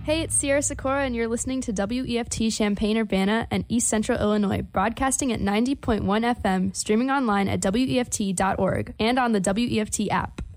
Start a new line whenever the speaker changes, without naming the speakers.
Hey, it's Sierra Sikora, and you're listening to WEFT Champaign-Urbana and East Central Illinois, broadcasting at 90.1 FM, streaming online at WEFT.org, and on the WEFT app.